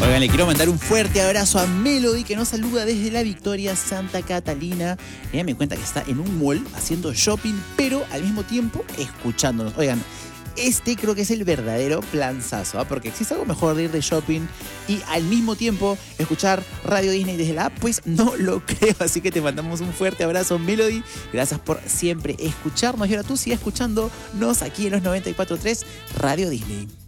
Oigan, le quiero mandar un fuerte abrazo a Melody, que nos saluda desde la Victoria, Santa Catalina. Ella me cuenta que está en un mall haciendo shopping, pero al mismo tiempo escuchándonos. Oigan, este creo que es el verdadero planzazo, ¿eh? Porque existe algo mejor de ir de shopping y al mismo tiempo escuchar Radio Disney desde la app, pues no lo creo. Así que te mandamos un fuerte abrazo, Melody. Gracias por siempre escucharnos. Y ahora tú sigue escuchándonos aquí en los 94.3 Radio Disney.